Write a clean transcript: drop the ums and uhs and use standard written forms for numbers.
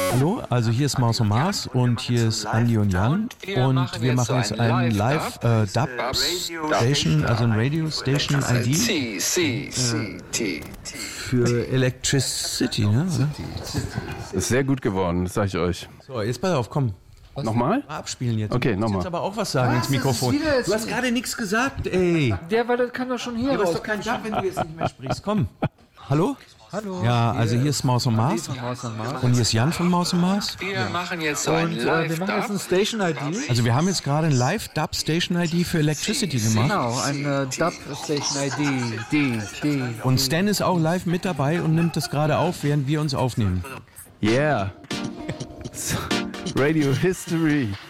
Hallo, also hier ist Maus und Mars und hier ist Andi und Jan und wir machen jetzt einen Live-Dub-Station, also ein Radio-Station ID für Electricity, ne? Ist sehr gut geworden, das sag ich euch. So, jetzt pass auf, komm. Nochmal? Mal abspielen jetzt. Okay, du musst nochmal. jetzt aber auch was sagen ins Mikrofon. Du hast gerade nichts gesagt, ey. Der, weil das kann doch schon hier Du hast raus. doch keinen Dub, wenn du jetzt nicht mehr sprichst. Komm. Hallo? Hallo. Ja, also hier ist Maus und Mars. Maus und Mars. Und hier ist Jan von Maus und Mars. Wir machen jetzt so Und ein wir machen jetzt Live-Dub. eine Station-ID. Also wir haben jetzt gerade ein Live-Dub-Station-ID für Electricity gemacht. Genau, eine Dub-Station-ID. D. Und Stan ist auch live mit dabei und nimmt das gerade auf, während wir uns aufnehmen. Yeah. Radio History.